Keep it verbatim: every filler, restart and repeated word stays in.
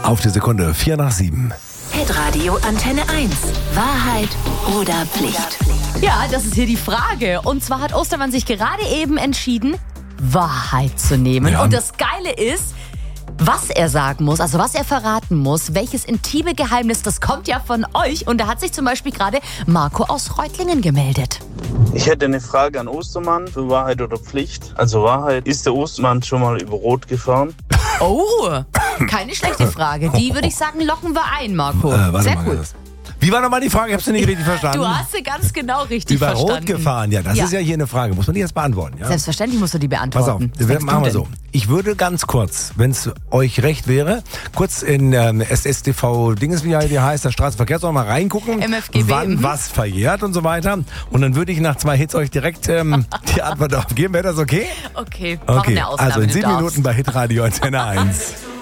Auf die Sekunde, vier nach sieben. Hitradio Antenne eins. Wahrheit oder Pflicht? Ja, das ist hier die Frage. Und zwar hat Ostermann sich gerade eben entschieden, Wahrheit zu nehmen. Ja. Und das Geile ist, was er sagen muss, also was er verraten muss, welches intime Geheimnis, das kommt ja von euch. Und da hat sich zum Beispiel gerade Marco aus Reutlingen gemeldet. Ich hätte eine Frage an Ostermann für Wahrheit oder Pflicht. Also Wahrheit, ist der Ostermann schon mal über Rot gefahren? Oh, keine schlechte Frage. Die würde ich sagen, locken wir ein, Marco. Äh, warte Sehr mal, gut. das- Wie war nochmal die Frage? Ich habe sie nicht richtig verstanden. Du hast sie ganz genau richtig Über verstanden. Rot gefahren, ja, das Ja. ist ja hier eine Frage. Muss man die jetzt beantworten? Ja? Selbstverständlich musst du die Pass auf, beantworten. Was wir denkst machen du wir denn? so. Ich würde ganz kurz, wenn es euch recht wäre, kurz in ähm, S S T V Dinges, wie die heißt, der Straßenverkehrsordnung mal reingucken, M F G B, wann mhm. was verjährt und so weiter. Und dann würde ich nach zwei Hits euch direkt ähm, die Antwort darauf geben. Wäre das okay? Okay, mach Okay, eine Ausnahme, also in du sieben darfst. Minuten bei Hitradio Antenne eins.